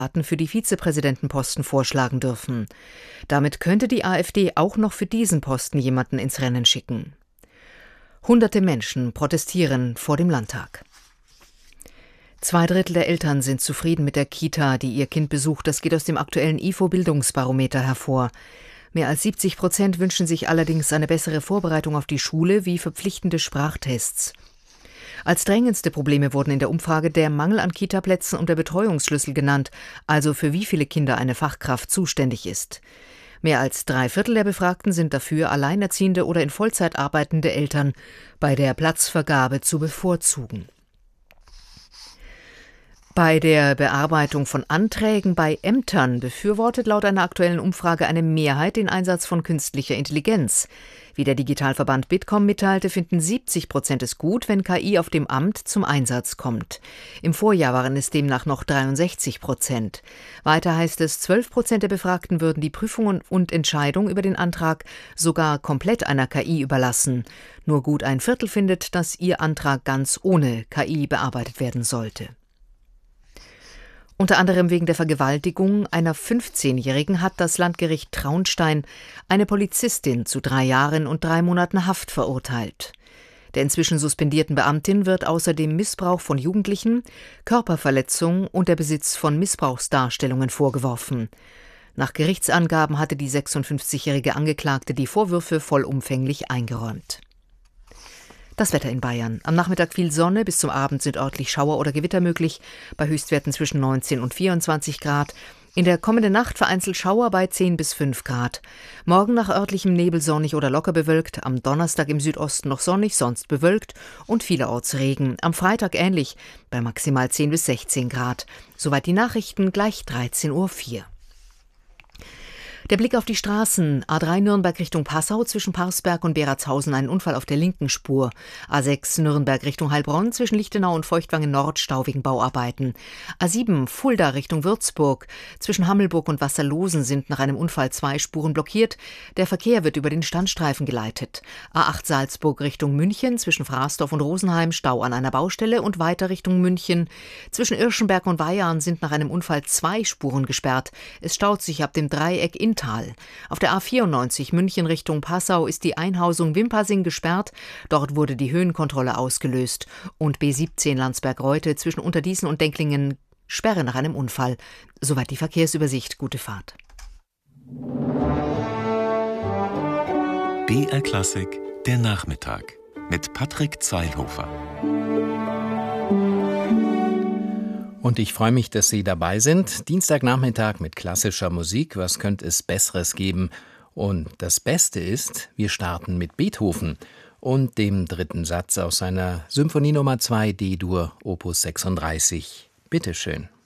für die Vizepräsidentenposten vorschlagen dürfen. Damit könnte die AfD auch noch für diesen Posten jemanden ins Rennen schicken. Hunderte Menschen protestieren vor dem Landtag. 2/3 der Eltern sind zufrieden mit der Kita, die ihr Kind besucht. Das geht aus dem aktuellen IFO-Bildungsbarometer hervor. Mehr als 70% wünschen sich allerdings eine bessere Vorbereitung auf die Schule wie verpflichtende Sprachtests. Als drängendste Probleme wurden in der Umfrage der Mangel an Kitaplätzen und der Betreuungsschlüssel genannt, also für wie viele Kinder eine Fachkraft zuständig ist. Mehr als 3/4 der Befragten sind dafür, alleinerziehende oder in Vollzeit arbeitende Eltern bei der Platzvergabe zu bevorzugen. Bei der Bearbeitung von Anträgen bei Ämtern befürwortet laut einer aktuellen Umfrage eine Mehrheit den Einsatz von künstlicher Intelligenz. Wie der Digitalverband Bitkom mitteilte, finden 70% es gut, wenn KI auf dem Amt zum Einsatz kommt. Im Vorjahr waren es demnach noch 63%. Weiter heißt es, 12% der Befragten würden die Prüfung und Entscheidung über den Antrag sogar komplett einer KI überlassen. Nur gut 1/4 findet, dass ihr Antrag ganz ohne KI bearbeitet werden sollte. Unter anderem wegen der Vergewaltigung einer 15-Jährigen hat das Landgericht Traunstein eine Polizistin zu 3 Jahren und 3 Monaten Haft verurteilt. Der inzwischen suspendierten Beamtin wird außerdem Missbrauch von Jugendlichen, Körperverletzung und der Besitz von Missbrauchsdarstellungen vorgeworfen. Nach Gerichtsangaben hatte die 56-jährige Angeklagte die Vorwürfe vollumfänglich eingeräumt. Das Wetter in Bayern. Am Nachmittag viel Sonne, bis zum Abend sind örtlich Schauer oder Gewitter möglich, bei Höchstwerten zwischen 19 und 24 Grad. In der kommenden Nacht vereinzelt Schauer bei 10 bis 5 Grad. Morgen nach örtlichem Nebel sonnig oder locker bewölkt, am Donnerstag im Südosten noch sonnig, sonst bewölkt und vielerorts Regen. Am Freitag ähnlich, bei maximal 10 bis 16 Grad. Soweit die Nachrichten, gleich 13:04 Uhr. Der Blick auf die Straßen. A3 Nürnberg Richtung Passau, zwischen Parsberg und Beratshausen ein Unfall auf der linken Spur. A6 Nürnberg Richtung Heilbronn, zwischen Lichtenau und Feuchtwangen Nord Stau wegen Bauarbeiten. A7 Fulda Richtung Würzburg. Zwischen Hammelburg und Wasserlosen sind nach einem Unfall 2 Spuren blockiert. Der Verkehr wird über den Standstreifen geleitet. A8 Salzburg Richtung München, zwischen Frasdorf und Rosenheim Stau an einer Baustelle und weiter Richtung München. Zwischen Irschenberg und Weyarn sind nach einem Unfall 2 Spuren gesperrt. Es staut sich ab dem Dreieck Inntal. Auf der A94 München Richtung Passau ist die Einhausung Wimpasing gesperrt. Dort wurde die Höhenkontrolle ausgelöst. Und B17 Landsberg-Reutte zwischen Unterdießen und Denklingen Sperre nach einem Unfall. Soweit die Verkehrsübersicht. Gute Fahrt. BR Klassik, der Nachmittag mit Patrick Zeilhofer. Und ich freue mich, dass Sie dabei sind. Dienstagnachmittag mit klassischer Musik. Was könnte es Besseres geben? Und das Beste ist, wir starten mit Beethoven und dem 3. Satz aus seiner Symphonie Nummer 2 D-Dur, Opus 36. Bitteschön.